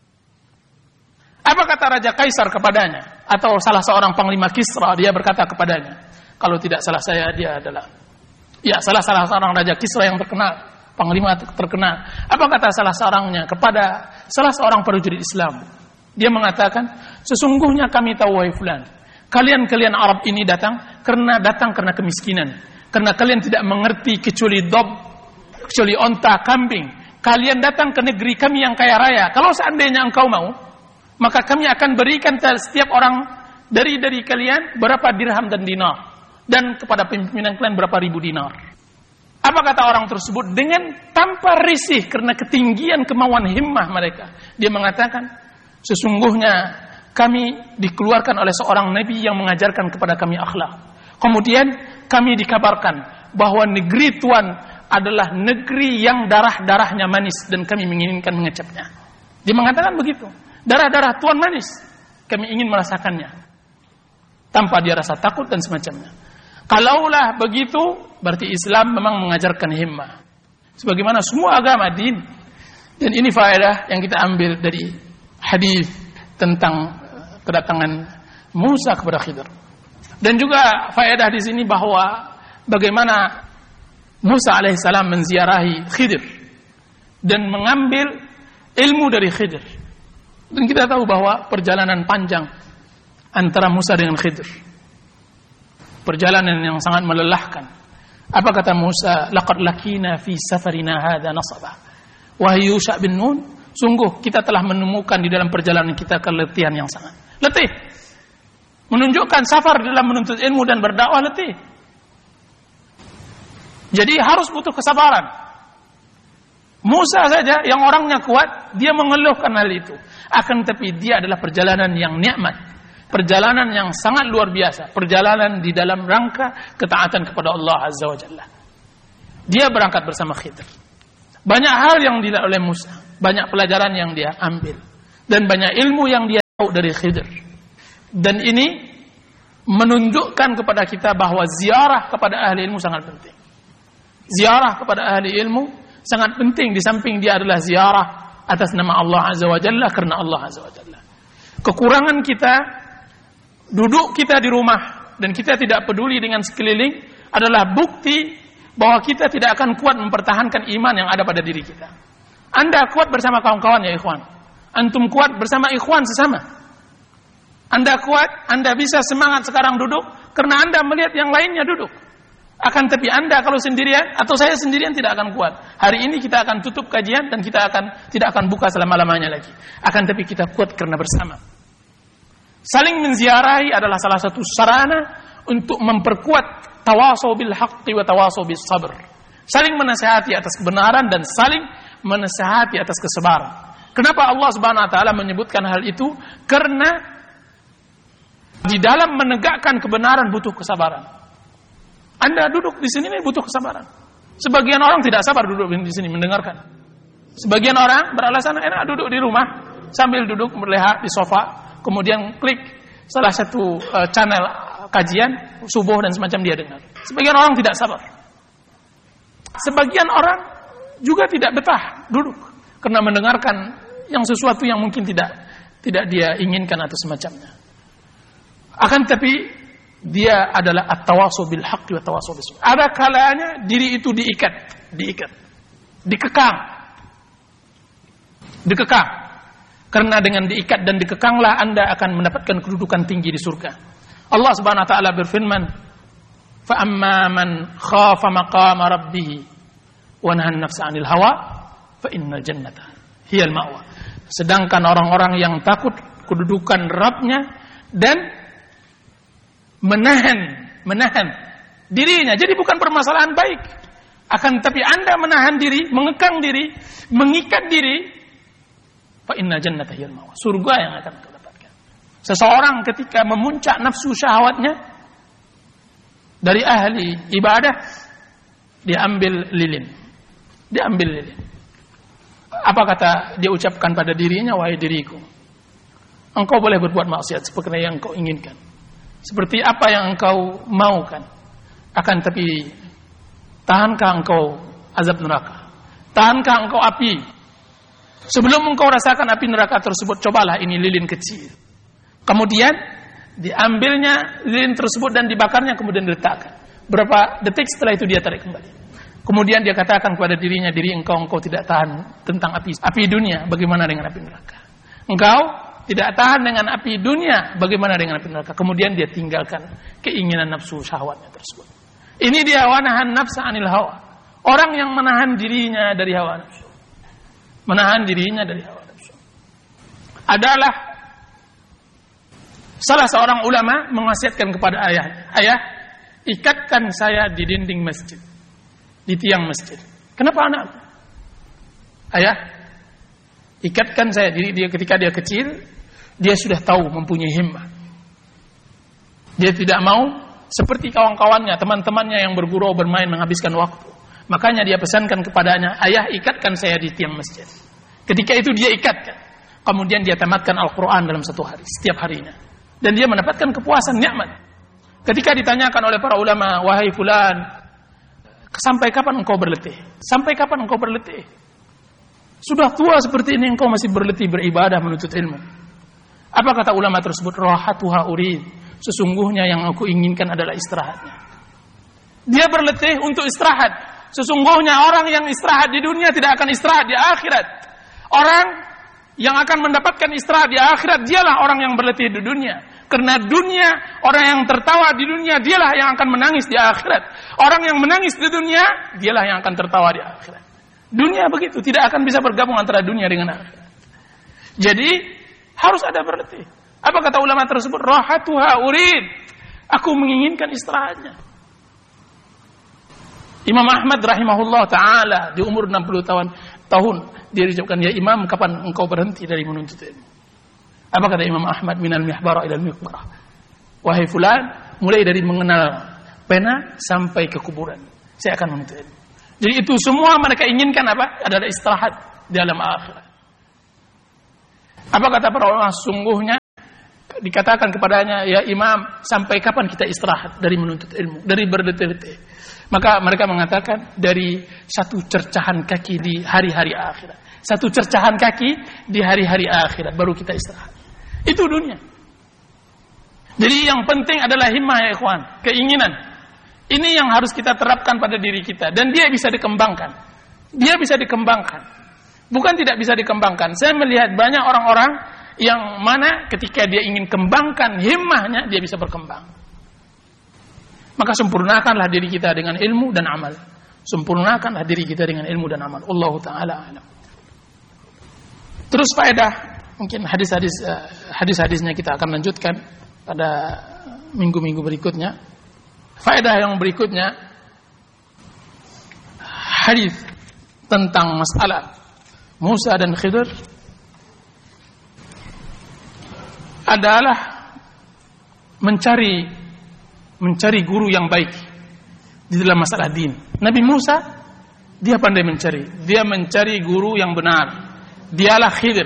Apa kata Raja Kaisar kepadanya? Atau salah seorang panglima Kisra, dia berkata kepadanya, kalau tidak salah saya, dia adalah salah seorang Raja Kisra yang terkenal, panglima terkenal. Apa kata salah seorangnya kepada salah seorang prajurit Islam? Dia mengatakan, sesungguhnya kami tahu, wahai fulan, kalian Arab ini datang karena kemiskinan, karena kalian tidak mengerti kecuali kecuali onta, kambing. Kalian datang ke negeri kami yang kaya raya. Kalau seandainya engkau mau, maka kami akan berikan setiap orang dari kalian berapa dirham dan dinar, dan kepada pimpinan kalian berapa ribu dinar. Apa kata orang tersebut? Dengan tanpa risih karena ketinggian kemauan himmah mereka, dia mengatakan, sesungguhnya kami dikeluarkan oleh seorang nabi yang mengajarkan kepada kami akhlak. Kemudian kami dikabarkan bahwa negeri Tuhan adalah negeri yang darah-darahnya manis dan kami menginginkan mengecapnya. Dia mengatakan begitu. Darah-darah Tuhan manis, kami ingin merasakannya. Tanpa dia rasa takut dan semacamnya. Kalaulah begitu, berarti Islam memang mengajarkan himmah. Sebagaimana semua agama din. Dan ini faedah yang kita ambil dari hadis tentang kedatangan Musa kepada Khidir. Dan juga faedah di sini bahwa bagaimana Musa alaihissalam menziarahi Khidir dan mengambil ilmu dari Khidir. Dan kita tahu bahwa perjalanan panjang antara Musa dengan Khidir, perjalanan yang sangat melelahkan. Apa kata Musa? Laqad lakina fi safarina hadza nasaba. Wahai Yusha bin Nun, sungguh kita telah menemukan di dalam perjalanan kita keletihan yang sangat letih. Menunjukkan safar dalam menuntut ilmu dan berdakwah letih. Jadi harus butuh kesabaran. Musa saja yang orangnya kuat, dia mengeluhkan hal itu. Akan tetapi dia adalah perjalanan yang nikmat, perjalanan yang sangat luar biasa, perjalanan di dalam rangka ketaatan kepada Allah Azza wa Jalla. Dia berangkat bersama Khidir. Banyak hal yang dilihat oleh Musa, banyak pelajaran yang dia ambil, dan banyak ilmu yang dia tahu dari Khidir. Dan ini menunjukkan kepada kita bahwa ziarah kepada ahli ilmu sangat penting. Ziarah kepada ahli ilmu sangat penting, di samping dia adalah ziarah atas nama Allah Azza wa Jalla, karena Allah Azza wa Jalla. Kekurangan kita, duduk kita di rumah dan kita tidak peduli dengan sekeliling adalah bukti bahwa kita tidak akan kuat mempertahankan iman yang ada pada diri kita. Anda kuat bersama kawan-kawan ya ikhwan. Antum kuat bersama ikhwan sesama. Anda kuat, Anda bisa semangat sekarang duduk karena Anda melihat yang lainnya duduk. Akan tapi Anda kalau sendirian atau saya sendirian tidak akan kuat. Hari ini kita akan tutup kajian dan kita tidak akan buka selama-lamanya lagi. Akan tapi kita kuat karena bersama. Saling menziarahi adalah salah satu sarana untuk memperkuat tawasau bil haqqi wa tawasau bis sabr. Saling menasihati atas kebenaran dan saling menasihati atas kesabaran. Kenapa Allah Subhanahu wa taala menyebutkan hal itu? Karena di dalam menegakkan kebenaran butuh kesabaran. Anda duduk di sini butuh kesabaran. Sebagian orang tidak sabar duduk di sini mendengarkan. Sebagian orang beralasan enak duduk di rumah sambil duduk melihat di sofa, kemudian klik salah satu channel kajian subuh dan semacam dia dengar. Sebagian orang tidak sabar. Sebagian orang juga tidak betah duduk karena mendengarkan yang sesuatu yang mungkin tidak dia inginkan atau semacamnya. Akan tapi dia adalah at-tawasul bil haqqi wa tawasul bis sabr. Ada kalanya diri itu diikat, dikekang. Karena dengan diikat dan dikekanglah Anda akan mendapatkan kedudukan tinggi di surga. Allah Subhanahu wa taala berfirman, "Fa amma man khafa maqama rabbih wa nahan nafsa 'anil hawa, fa innal jannata hiyal ma'wa." Sedangkan orang-orang yang takut kedudukan Rabbnya dan menahan dirinya. Jadi bukan permasalahan baik, akan tapi Anda menahan diri, mengekang diri, mengikat diri, fa inna jannata hiyal ma'wa, surga yang akan Anda dapatkan. Seseorang ketika memuncak nafsu syahwatnya dari ahli ibadah, diambil lilin. Apa kata dia ucapkan pada dirinya? Wahai diriku, engkau boleh berbuat maksiat seperti yang engkau inginkan, seperti apa yang engkau maukan, akan tapi tahankah engkau azab neraka? Tahankah engkau api? Sebelum engkau rasakan api neraka tersebut, cobalah ini lilin kecil. Kemudian diambilnya lilin tersebut dan dibakarnya, kemudian diletakkan. Berapa detik setelah itu dia tarik kembali. Kemudian dia katakan kepada dirinya, diri engkau tidak tahan tentang api dunia, bagaimana dengan api neraka? Engkau tidak tahan dengan api dunia, bagaimana dengan api neraka? Kemudian dia tinggalkan keinginan nafsu syahwatnya tersebut. Ini dia wanahan nafsa anil hawa. Orang yang menahan dirinya dari hawa nafsu. Menahan dirinya dari hawa nafsu adalah salah seorang ulama mewasiatkan kepada ayahnya, ayah, ikatkan saya di dinding masjid, di tiang masjid. Kenapa anak? Ayah, ikatkan saya. Dia ketika dia kecil, dia sudah tahu mempunyai himmah. Dia tidak mau seperti kawan-kawannya, teman-temannya yang bergurau bermain menghabiskan waktu. Makanya dia pesankan kepadanya, ayah, ikatkan saya di tiang masjid. Ketika itu dia ikatkan. Kemudian dia tamatkan Al-Quran dalam satu hari, setiap harinya. Dan dia mendapatkan kepuasan, nikmat. Ketika ditanyakan oleh para ulama, wahai fulan, sampai kapan engkau berletih? Sampai kapan engkau berletih? Sudah tua seperti ini engkau masih berletih beribadah menuntut ilmu. Apa kata ulama tersebut? Rahatuha urid. Sesungguhnya yang aku inginkan adalah istirahatnya. Dia berletih untuk istirahat. Sesungguhnya orang yang istirahat di dunia tidak akan istirahat di akhirat. Orang yang akan mendapatkan istirahat di akhirat, dialah orang yang berletih di dunia. Karena dunia, orang yang tertawa di dunia, dialah yang akan menangis di akhirat. Orang yang menangis di dunia, dialah yang akan tertawa di akhirat. Dunia begitu, tidak akan bisa bergabung antara dunia dengan akhirat. Jadi, harus ada berletih. Apa kata ulama tersebut? Rahatuha urid. Aku menginginkan istirahatnya. Imam Ahmad rahimahullah ta'ala di umur 60 tahun dia diucapkan, ya Imam, kapan engkau berhenti dari menuntut ilmu? Apa kata Imam Ahmad? Minal mihbara ilal miqbara. Wahai fulan, mulai dari mengenal pena sampai ke kuburan, saya akan menuntut ilmu. Jadi itu semua mereka inginkan apa? Adalah istirahat di alam akhirat. Apa kata para ulama? Sungguhnya dikatakan kepadanya, ya Imam, sampai kapan kita istirahat dari menuntut ilmu, dari berletih-letih? Maka mereka mengatakan, dari satu cercahan kaki di hari-hari akhirat. Satu cercahan kaki di hari-hari akhirat, baru kita istirahat. Itu dunia. Jadi yang penting adalah himmah, ya ikhwan, keinginan. Ini yang harus kita terapkan pada diri kita. Dan dia bisa dikembangkan. Dia bisa dikembangkan. Bukan tidak bisa dikembangkan. Saya melihat banyak orang-orang yang mana ketika dia ingin kembangkan himmahnya, dia bisa berkembang. Maka sempurnakanlah diri kita dengan ilmu dan amal. Sempurnakanlah diri kita dengan ilmu dan amal. Allahu ta'ala alam. Terus faedah, mungkin hadis-hadisnya kita akan lanjutkan pada minggu-minggu berikutnya. Faedah yang berikutnya, hadis tentang masalah Musa dan Khidir adalah mencari guru yang baik di dalam masalah din. Nabi Musa, dia pandai mencari. Dia mencari guru yang benar. Dialah Khidir.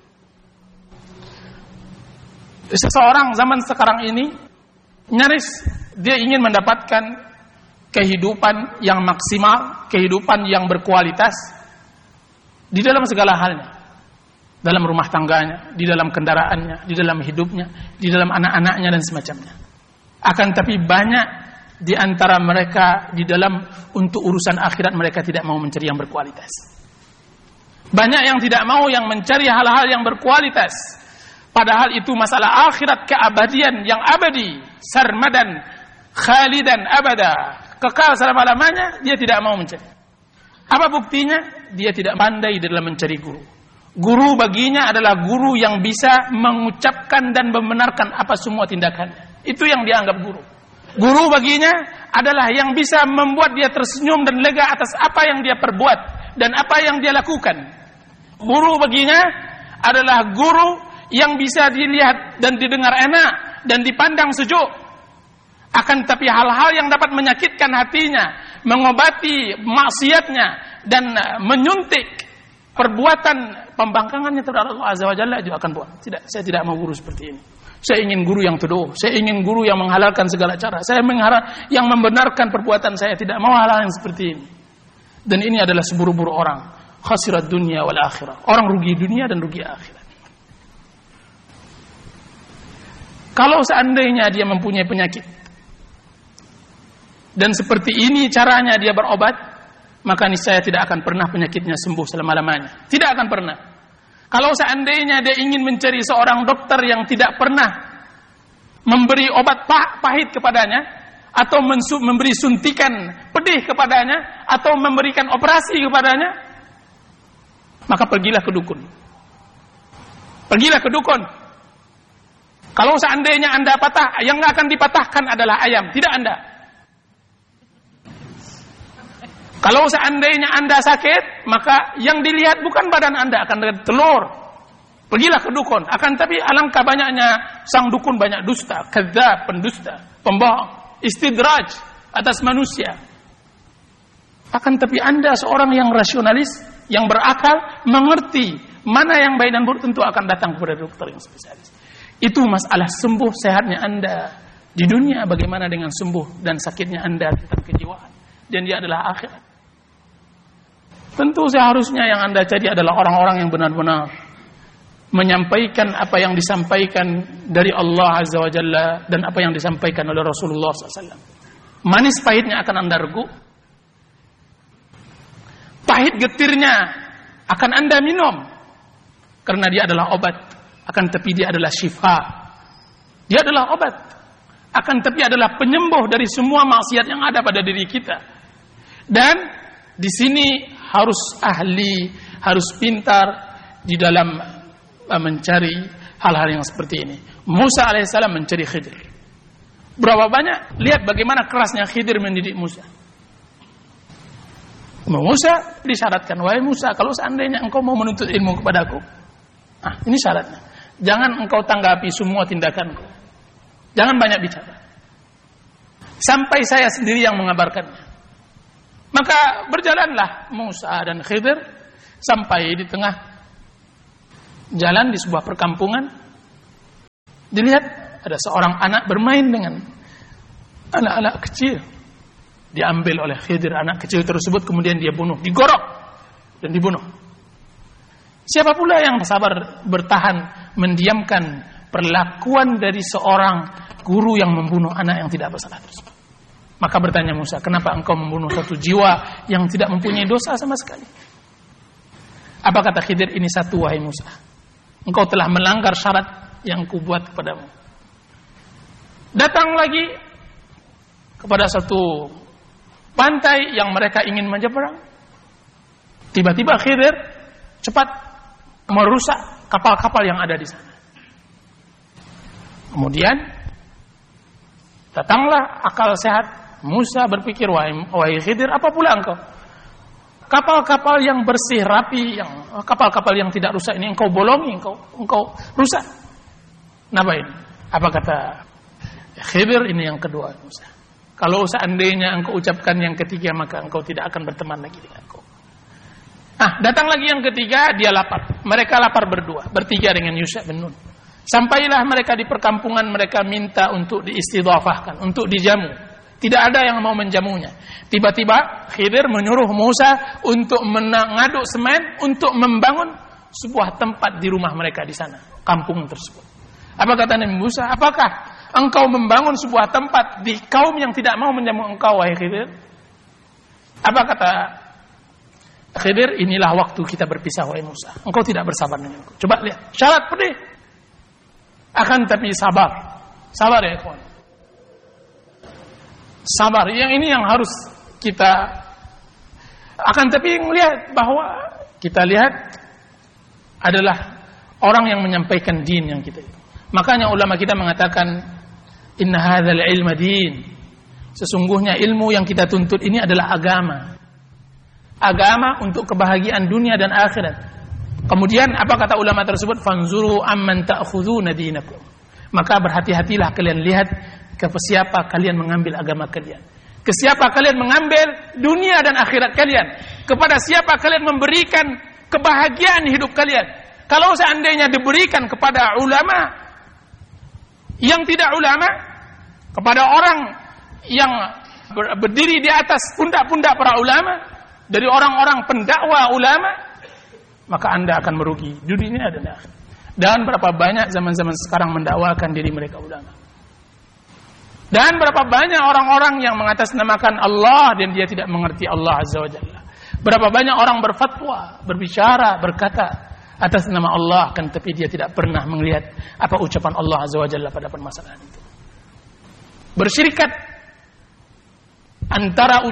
Seseorang zaman sekarang ini nyaris dia ingin mendapatkan kehidupan yang maksimal, kehidupan yang berkualitas di dalam segala halnya. Dalam rumah tangganya, di dalam kendaraannya, di dalam hidupnya, di dalam anak-anaknya dan semacamnya. Akan tapi banyak di antara mereka di dalam untuk urusan akhirat mereka tidak mau mencari yang berkualitas. Banyak yang tidak mau yang mencari hal-hal yang berkualitas. Padahal itu masalah akhirat, keabadian yang abadi, sarmadan, khalidan abada, kekal selama-lamanya, dia tidak mau mencari. Apa buktinya? Dia tidak pandai dalam mencari guru. Guru baginya adalah guru yang bisa mengucapkan dan membenarkan apa semua tindakannya. Itu yang dianggap guru. Guru baginya adalah yang bisa membuat dia tersenyum dan lega atas apa yang dia perbuat dan apa yang dia lakukan. Guru baginya adalah guru yang bisa dilihat dan didengar enak dan dipandang sejuk. Akan tapi hal-hal yang dapat menyakitkan hatinya, mengobati maksiatnya dan menyuntik perbuatan pembangkangannya terhadap Allah Azza wa Jalla juga akan buat. Tidak, saya tidak mau guru seperti ini. Saya ingin guru yang teduh. Saya ingin guru yang menghalalkan segala cara. Saya mengharap yang membenarkan perbuatan saya. Tidak mau hal-hal yang seperti ini. Dan ini adalah seburu-buru orang. Khasirat dunia wal akhirah. Orang rugi dunia dan rugi akhirat. Kalau seandainya dia mempunyai penyakit dan seperti ini caranya dia berobat, maka niscaya tidak akan pernah penyakitnya sembuh selama-lamanya. Tidak akan pernah. Kalau seandainya dia ingin mencari seorang dokter yang tidak pernah memberi obat pahit kepadanya, atau memberi suntikan pedih kepadanya, atau memberikan operasi kepadanya, maka pergilah ke dukun. Pergilah ke dukun. Kalau seandainya Anda patah, yang akan dipatahkan adalah ayam, tidak Anda. Kalau seandainya Anda sakit, maka yang dilihat bukan badan Anda, akan dilihat telur. Pergilah ke dukun. Akan tapi alangkah banyaknya sang dukun banyak dusta, kadzdzab, pendusta, pembohong, istidraj atas manusia. Akan tapi Anda seorang yang rasionalis, yang berakal, mengerti mana yang baik dan buruk, tentu akan datang kepada dokter yang spesialis. Itu masalah sembuh sehatnya Anda di dunia, bagaimana dengan sembuh dan sakitnya Anda tentang kejiwaan. Dan dia adalah akhirat. Tentu seharusnya yang Anda cari adalah orang-orang yang benar-benar menyampaikan apa yang disampaikan dari Allah Azza wa Jalla dan apa yang disampaikan oleh Rasulullah SAW. Manis pahitnya akan Anda regu. Pahit getirnya akan Anda minum. Karena dia adalah obat. Akan tapi dia adalah syifa. Dia adalah obat. Akan tapi adalah penyembuh dari semua maksiat yang ada pada diri kita. Dan di sini harus ahli, harus pintar di dalam mencari hal-hal yang seperti ini. Musa alaihissalam mencari Khidir. Berapa banyak? Lihat bagaimana kerasnya Khidir mendidik Musa. Musa disyaratkan, wahai Musa, kalau seandainya engkau mau menuntut ilmu kepadaku, ini syaratnya. Jangan engkau tanggapi semua tindakanku. Jangan banyak bicara. Sampai saya sendiri yang mengabarkannya. Maka berjalanlah Musa dan Khidir sampai di tengah jalan di sebuah perkampungan. Dilihat ada seorang anak bermain dengan anak-anak kecil. Diambil oleh Khidir anak kecil tersebut, kemudian dia bunuh, digorok dan dibunuh. Siapa pula yang sabar bertahan mendiamkan perlakuan dari seorang guru yang membunuh anak yang tidak bersalah tersebut? Maka bertanya Musa, kenapa engkau membunuh satu jiwa yang tidak mempunyai dosa sama sekali? Apa kata Khidir? Ini satu, wahai Musa, engkau telah melanggar syarat yang kubuat kepadamu. Datang lagi kepada satu pantai yang mereka ingin menyeberang. Tiba-tiba Khidir cepat merusak kapal-kapal yang ada di sana. Kemudian datanglah akal sehat. Musa berpikir, wahai Khidir, apa pula engkau? Kapal-kapal yang bersih, rapi, kapal-kapal yang tidak rusak ini engkau bolongi, engkau rusak. Kenapa ini? Apa kata Khidir? Ini yang kedua, Musa. Kalau seandainya engkau ucapkan yang ketiga, maka engkau tidak akan berteman lagi denganku. Datang lagi yang ketiga, dia lapar. Mereka lapar berdua, bertiga dengan Yusha bin Nun. Sampailah mereka di perkampungan, mereka minta untuk diistidhafahkan, untuk dijamu. Tidak ada yang mau menjamunya. Tiba-tiba Khidir menyuruh Musa untuk mengaduk semen untuk membangun sebuah tempat di rumah mereka di sana, kampung tersebut. Apa kata Nabi Musa? Apakah engkau membangun sebuah tempat di kaum yang tidak mau menjamu engkau, wahai Khidir? Apa kata Khidir? Inilah waktu kita berpisah, wahai Musa. Engkau tidak bersabar denganku. Coba lihat, syarat pedih. Akan tapi sabar. Sabar ya kawan. Sabar, yang ini yang harus kita akan tapi melihat bahwa kita lihat adalah orang yang menyampaikan din yang kita itu. Makanya ulama kita mengatakan inna hadzal ilma din. Sesungguhnya ilmu yang kita tuntut ini adalah agama. Agama untuk kebahagiaan dunia dan akhirat. Kemudian apa kata ulama tersebut? Fanzuru amman ta'khuduna dinakum. Maka berhati-hatilah kalian lihat ke siapa kalian mengambil agama kalian. Ke siapa kalian mengambil dunia dan akhirat kalian. Kepada siapa kalian memberikan kebahagiaan hidup kalian. Kalau seandainya diberikan kepada ulama yang tidak ulama, kepada orang yang berdiri di atas pundak-pundak para ulama, dari orang-orang pendakwah ulama, maka Anda akan merugi dunia dan akhirat. Dan berapa banyak zaman-zaman sekarang mendakwakan diri mereka ulama. Dan berapa banyak orang-orang yang mengatasnamakan Allah dan dia tidak mengerti Allah Azza wa Jalla. Berapa banyak orang berfatwa, berbicara, berkata atas nama Allah, kan tapi dia tidak pernah melihat apa ucapan Allah Azza wa Jalla pada permasalahan itu. Bersyirikat antara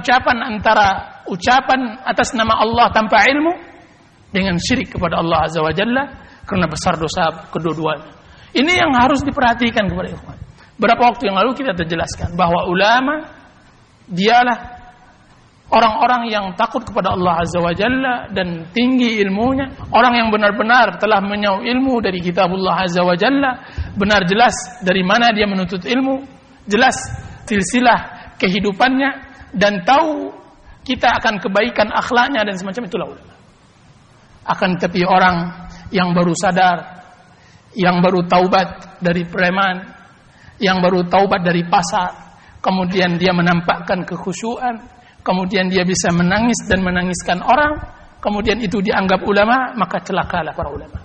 ucapan atas nama Allah tanpa ilmu dengan syirik kepada Allah Azza wa Jalla karena besar dosa kedua-duanya. Ini yang harus diperhatikan kepada ikhwan. Berapa waktu yang lalu kita terjelaskan bahwa ulama dialah orang-orang yang takut kepada Allah Azza wa Jalla dan tinggi ilmunya, orang yang benar-benar telah menyau ilmu dari kitabullah Azza wa Jalla, benar jelas dari mana dia menuntut ilmu, jelas silsilah kehidupannya dan tahu kita akan kebaikan akhlaknya dan semacam itulah ulama. Akan tetapi orang yang baru sadar, yang baru taubat dari preman, yang baru taubat dari pasar, kemudian dia menampakkan kekhusyuan, kemudian dia bisa menangis dan menangiskan orang, kemudian itu dianggap ulama, maka celakalah para ulama.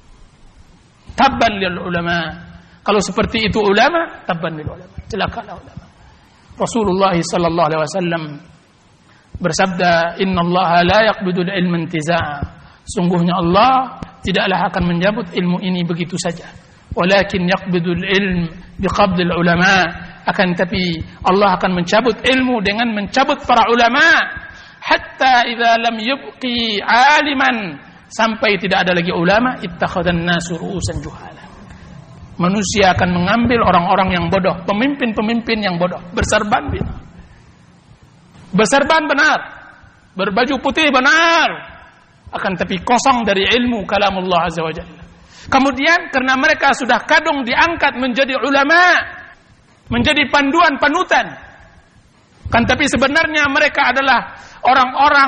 Tabban lil ulama. Kalau seperti itu ulama, tabban lil ulama. Celakalah ulama. Rasulullah sallallahu alaihi wasallam bersabda, "Innallaha la yaqbidul ilma intiza'a." Sungguhnya Allah tidaklah akan mencabut ilmu ini begitu saja. Walakin yaqbidul ilm biqabdil ulama. Akan tapi Allah akan mencabut ilmu dengan mencabut para ulama. Hatta idza lam yubqi aliman, sampai tidak ada lagi ulama, ittakhadhan nasu ru'usan juhala. Manusia akan mengambil orang-orang yang bodoh, pemimpin-pemimpin yang bodoh, berserban benar. Berserban benar, berbaju putih benar. Akan tapi kosong dari ilmu kalamullah Azza wa Jalla. Kemudian karena mereka sudah kadung diangkat menjadi ulama, menjadi panduan panutan, kan tapi sebenarnya mereka adalah orang-orang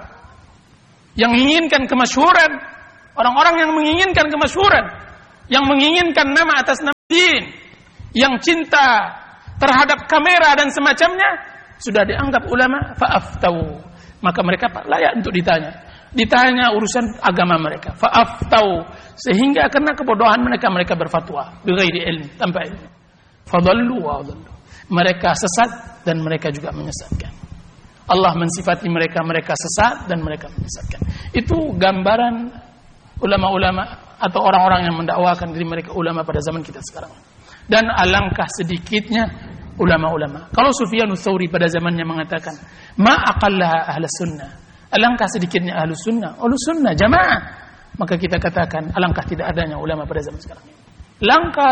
yang menginginkan kemasyhuran, orang-orang yang menginginkan kemasyhuran, yang menginginkan nama atas nama din, yang cinta terhadap kamera dan semacamnya, sudah dianggap ulama, fa'aftau, maka mereka layak untuk ditanya urusan agama mereka, fa'aftau, sehingga karena kebodohan mereka berfatwa bighairi ilmi, tanpa ilmu, fadallu wa adallu, mereka sesat dan mereka juga menyesatkan. Allah mensifati mereka sesat dan mereka menyesatkan. Itu gambaran ulama-ulama atau orang-orang yang mendakwakan diri mereka ulama pada zaman kita sekarang. Dan alangkah sedikitnya ulama-ulama. Kalau Sufyanus Tsauri pada zamannya mengatakan, "Ma aqallaha ahlus sunnah." Alangkah sedikitnya ahlus sunnah jamaah. Maka kita katakan alangkah tidak adanya ulama pada zaman sekarang. Langkah.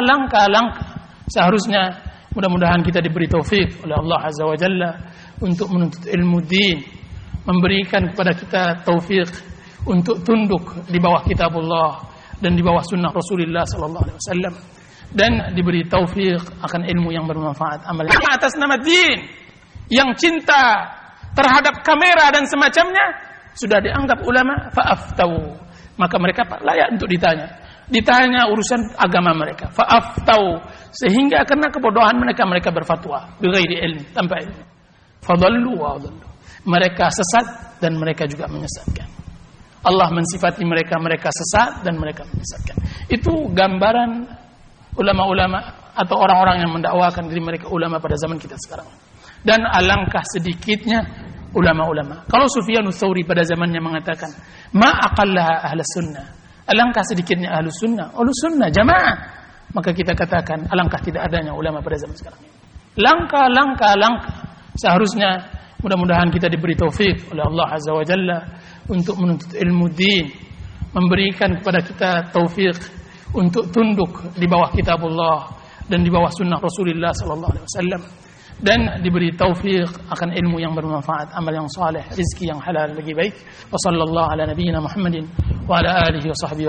Seharusnya mudah-mudahan kita diberi taufik oleh Allah Azza wa Jalla untuk menuntut ilmu din, memberikan kepada kita taufik untuk tunduk di bawah kitabullah dan di bawah sunnah Rasulullah sallallahu alaihi wasallam, dan diberi taufik akan ilmu yang bermanfaat, amal atas nama din, yang cinta terhadap kamera dan semacamnya sudah dianggap ulama, fa'aftau, maka mereka layak untuk ditanya urusan agama mereka, fa'aftau, sehingga karena kebodohan mereka berfatwa bighairi ilmi, tanpa ilmu, fadallu wa adallu, mereka sesat dan mereka juga menyesatkan. Allah mensifati mereka sesat dan mereka menyesatkan. Itu gambaran ulama-ulama atau orang-orang yang mendakwakan diri mereka ulama pada zaman kita sekarang. Dan alangkah sedikitnya ulama-ulama. Kalau Sufyanus Tsauri pada zamannya mengatakan, "Ma aqallaha ahlus sunnah." Alangkah sedikitnya ahlus sunnah jamaah. Maka kita katakan alangkah tidak adanya ulama pada zaman sekarang. Langkah. Seharusnya mudah-mudahan kita diberi taufik oleh Allah Azza wa Jalla untuk menuntut ilmu din, memberikan kepada kita taufik untuk tunduk di bawah kitabullah dan di bawah sunnah Rasulullah sallallahu alaihi wasallam, dan diberi taufik akan ilmu yang bermanfaat, amal yang saleh, rezeki yang halal lagi baik. Wa sallallahu ala nabiyyina Muhammadin wa ala alihi wa sahbihi